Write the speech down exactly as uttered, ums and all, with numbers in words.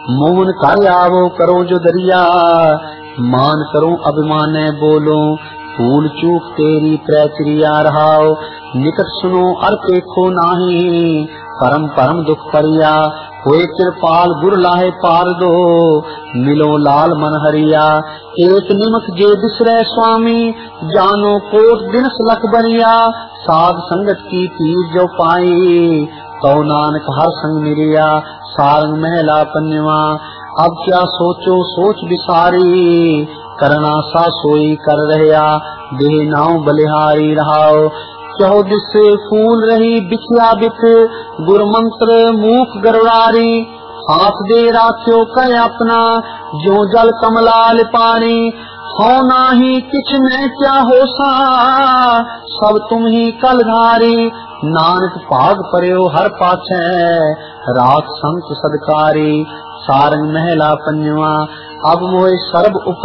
मोहन कर आवो करो जो दरिया, मान करो अभिमाने बोलो, भूल चूक तेरी प्रक्रिया रहाओ, निकट सुनो अर देखो नाही, परम परम दुख परिया, होए कृपाल गुर लाहे पार दो, मिलो लाल मन हरिया, एक निमक जे बिसरे स्वामी, जानो कोट दिनस लख बरिया, साध संगत की पीर जो पाई, तो नानक हर संग मिलिया, सारंग महला पन्यवा, अब क्या सोचो सोच बिसारी, करना सा सोई कर रहया, देह नाव बलिहारी रहाओ, चौदिस फूल रही बिछया बिख, गुर मंत्र मूक गरुड़ारी, हाथ दे राख्यो कह अपना, जो जल कमलाल पानी, हो नाही किछ में क्या होसा, सब तुम ही कलधारी, नानक भाग पर्यो हर पाछे, राख संत सदकारी, सारंग महला पंजवा, अब मोहे सर्ब उप